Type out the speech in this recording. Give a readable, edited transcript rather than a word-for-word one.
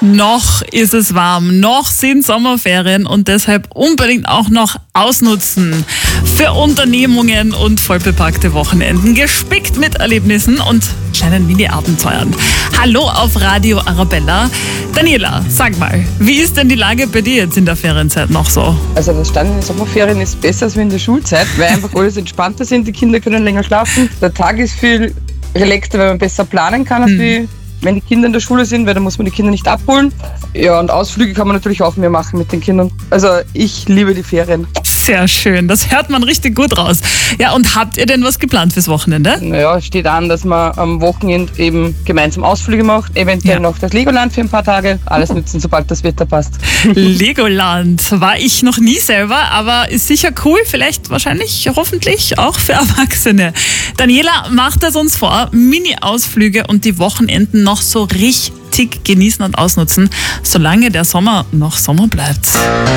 Noch ist es warm, noch sind Sommerferien und deshalb unbedingt auch noch ausnutzen für Unternehmungen und vollbepackte Wochenenden, gespickt mit Erlebnissen und kleinen Mini-Abenteuern. Hallo auf Radio Arabella. Daniela, sag mal, wie ist denn die Lage bei dir jetzt in der Ferienzeit noch so? Also der Stand in den Sommerferien ist besser als in der Schulzeit, weil einfach alles entspannter sind, die Kinder können länger schlafen, der Tag ist viel relaxter, weil man besser planen kann, als wie wenn die Kinder in der Schule sind, weil da muss man die Kinder nicht abholen. Ja, und Ausflüge kann man natürlich auch mehr machen mit den Kindern. Also ich liebe die Ferien. Sehr schön, das hört man richtig gut raus. Ja, und habt ihr denn was geplant fürs Wochenende? Naja, es steht an, dass man am Wochenende eben gemeinsam Ausflüge macht, eventuell noch das Legoland für ein paar Tage. Alles nützen, sobald das Wetter passt. Legoland war ich noch nie selber, aber ist sicher cool, vielleicht wahrscheinlich, hoffentlich auch für Erwachsene. Daniela macht es uns vor, Mini-Ausflüge und die Wochenenden noch so richtig genießen und ausnutzen, solange der Sommer noch Sommer bleibt.